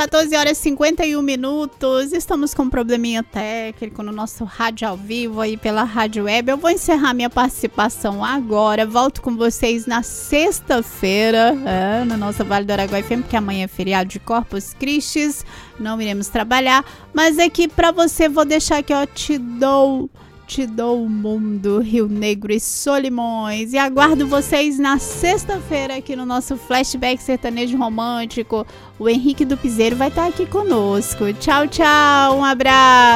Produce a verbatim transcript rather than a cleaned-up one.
quatorze horas e cinquenta e um minutos. Estamos com um probleminha técnico no nosso rádio ao vivo aí pela Rádio Web. Eu vou encerrar minha participação agora. Volto com vocês na sexta-feira, é, no nosso Vale do Araguaia F M, porque amanhã é feriado de Corpus Christi. Não iremos trabalhar. Mas aqui pra você vou deixar aqui, ó, te dou... Te dou o mundo, Rio Negro e Solimões. E aguardo vocês na sexta-feira aqui no nosso Flashback Sertanejo Romântico. O Henrique do Piseiro vai estar aqui conosco. Tchau, tchau. Um abraço.